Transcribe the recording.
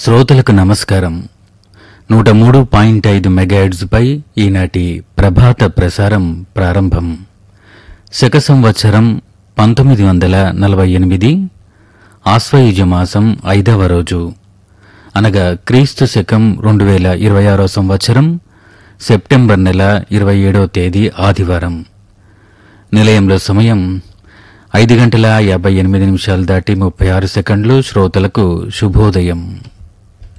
శ్రోతలకు నమస్కారం. 103.5 మెగాహెర్ట్జ్ పై ఈనాటి ప్రభాత ప్రసారం ప్రారంభం. శక సంవత్సరం 1948 ఆశ్వయుజ మాసం 5వ రోజు, అనగా క్రీస్తు శకం 2026 సంవత్సరం సెప్టెంబర్ నెల 27వ తేదీ ఆదివారం. నిలయంలో సమయం 5 గంటల 58 నిమిషాలు దాటి 36 సెకండ్లు. శ్రోతలకు శుభోదయం.